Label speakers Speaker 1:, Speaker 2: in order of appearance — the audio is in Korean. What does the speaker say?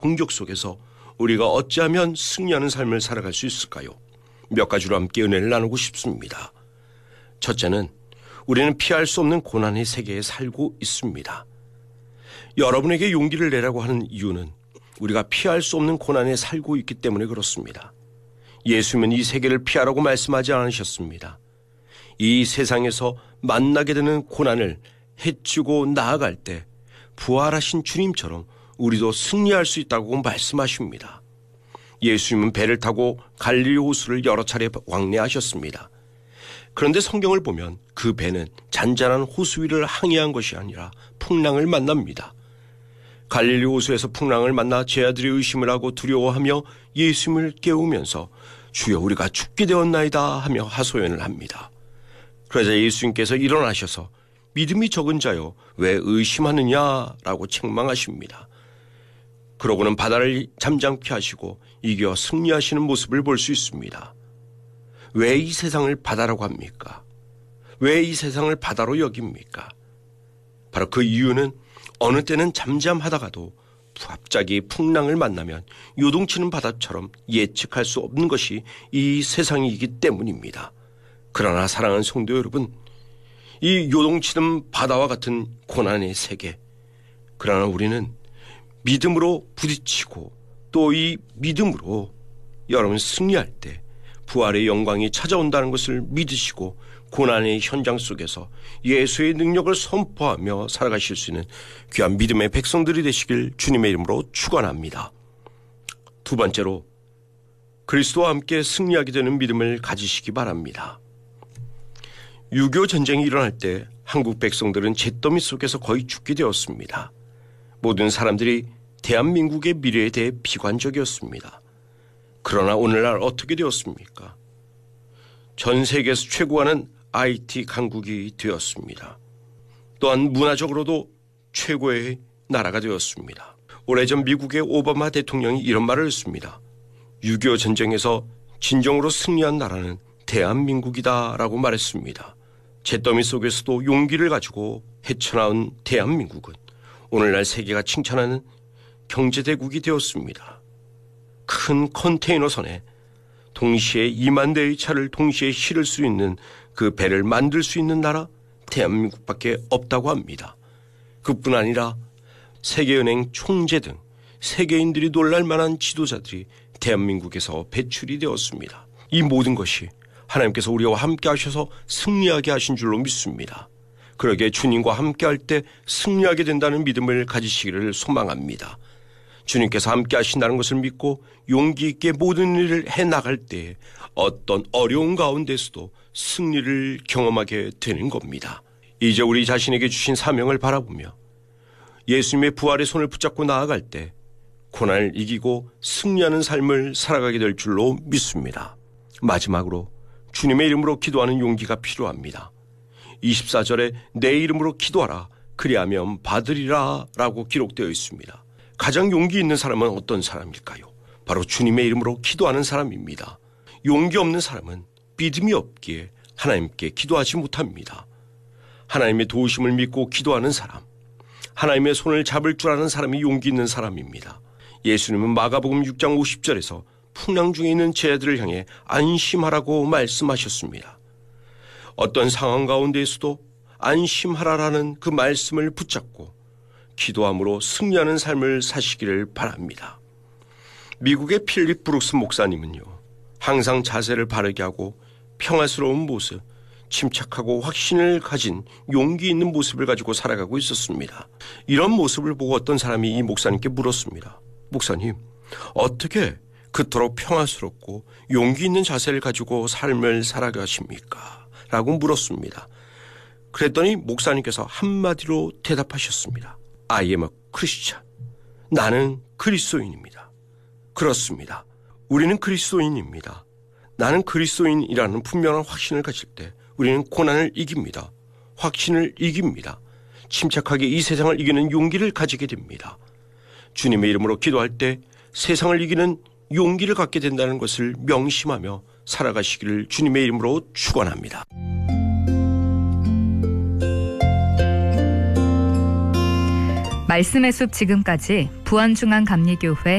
Speaker 1: 공격 속에서 우리가 어찌하면 승리하는 삶을 살아갈 수 있을까요? 몇 가지로 함께 은혜를 나누고 싶습니다. 첫째는 우리는 피할 수 없는 고난의 세계에 살고 있습니다. 여러분에게 용기를 내라고 하는 이유는 우리가 피할 수 없는 고난에 살고 있기 때문에 그렇습니다. 예수님은 이 세계를 피하라고 말씀하지 않으셨습니다. 이 세상에서 만나게 되는 고난을 헤치고 나아갈 때 부활하신 주님처럼 우리도 승리할 수 있다고 말씀하십니다. 예수님은 배를 타고 갈릴리 호수를 여러 차례 왕래하셨습니다. 그런데 성경을 보면 그 배는 잔잔한 호수 위를 항해한 것이 아니라 풍랑을 만납니다. 갈릴리 호수에서 풍랑을 만나 제 아들이 의심을 하고 두려워하며 예수님을 깨우면서 주여 우리가 죽게 되었나이다 하며 하소연을 합니다. 그러자 예수님께서 일어나셔서 믿음이 적은 자여 왜 의심하느냐라고 책망하십니다. 그러고는 바다를 잠잠케 하시고 이겨 승리하시는 모습을 볼 수 있습니다. 왜 이 세상을 바다라고 합니까? 왜 이 세상을 바다로 여깁니까? 바로 그 이유는 어느 때는 잠잠하다가도 갑자기 풍랑을 만나면 요동치는 바다처럼 예측할 수 없는 것이 이 세상이기 때문입니다. 그러나 사랑하는 성도 여러분, 이 요동치는 바다와 같은 고난의 세계, 그러나 우리는 믿음으로 부딪히고 또 이 믿음으로 여러분 승리할 때 부활의 영광이 찾아온다는 것을 믿으시고 고난의 현장 속에서 예수의 능력을 선포하며 살아가실 수 있는 귀한 믿음의 백성들이 되시길 주님의 이름으로 축원합니다. 두 번째로 그리스도와 함께 승리하게 되는 믿음을 가지시기 바랍니다. 6.25 전쟁이 일어날 때 한국 백성들은 잿더미 속에서 거의 죽게 되었습니다. 모든 사람들이 대한민국의 미래에 대해 비관적이었습니다. 그러나 오늘날 어떻게 되었습니까? 전 세계에서 최고하는 IT 강국이 되었습니다. 또한 문화적으로도 최고의 나라가 되었습니다. 오래전 미국의 오바마 대통령이 이런 말을 했습니다. 6.25 전쟁에서 진정으로 승리한 나라는 대한민국이다라고 말했습니다. 잿더미 속에서도 용기를 가지고 헤쳐나온 대한민국은 오늘날 세계가 칭찬하는 경제대국이 되었습니다. 큰 컨테이너 선에 동시에 2만 대의 차를 동시에 실을 수 있는 그 배를 만들 수 있는 나라 대한민국밖에 없다고 합니다. 그뿐 아니라 세계은행 총재 등 세계인들이 놀랄 만한 지도자들이 대한민국에서 배출이 되었습니다. 이 모든 것이 하나님께서 우리와 함께 하셔서 승리하게 하신 줄로 믿습니다. 그러기에 주님과 함께 할 때 승리하게 된다는 믿음을 가지시기를 소망합니다. 주님께서 함께 하신다는 것을 믿고 용기 있게 모든 일을 해나갈 때 어떤 어려운 가운데서도 승리를 경험하게 되는 겁니다. 이제 우리 자신에게 주신 사명을 바라보며 예수님의 부활의 손을 붙잡고 나아갈 때 고난을 이기고 승리하는 삶을 살아가게 될 줄로 믿습니다. 마지막으로 주님의 이름으로 기도하는 용기가 필요합니다. 24절에 내 이름으로 기도하라 그리하면 받으리라 라고 기록되어 있습니다. 가장 용기 있는 사람은 어떤 사람일까요? 바로 주님의 이름으로 기도하는 사람입니다. 용기 없는 사람은 믿음이 없기에 하나님께 기도하지 못합니다. 하나님의 도우심을 믿고 기도하는 사람, 하나님의 손을 잡을 줄 아는 사람이 용기 있는 사람입니다. 예수님은 마가복음 6장 50절에서 풍랑 중에 있는 제 아들을 향해 안심하라고 말씀하셨습니다. 어떤 상황 가운데에서도 안심하라라는 그 말씀을 붙잡고 기도함으로 승리하는 삶을 사시기를 바랍니다. 미국의 필립 브룩스 목사님은요, 항상 자세를 바르게 하고 평화스러운 모습, 침착하고 확신을 가진 용기 있는 모습을 가지고 살아가고 있었습니다. 이런 모습을 보고 어떤 사람이 이 목사님께 물었습니다. 목사님, 어떻게 그토록 평화스럽고 용기 있는 자세를 가지고 삶을 살아가십니까? 라고 물었습니다. 그랬더니 목사님께서 한마디로 대답하셨습니다. I am a Christian. 나는 그리스도인입니다. 그렇습니다. 우리는 그리스도인입니다. 나는 그리스도인이라는 분명한 확신을 가질 때 우리는 고난을 이깁니다. 확신을 이깁니다. 침착하게 이 세상을 이기는 용기를 가지게 됩니다. 주님의 이름으로 기도할 때 세상을 이기는 용기를 갖게 된다는 것을 명심하며 살아가시기를 주님의 이름으로 축원합니다.
Speaker 2: 말씀의 숲 지금까지 부안중앙감리교회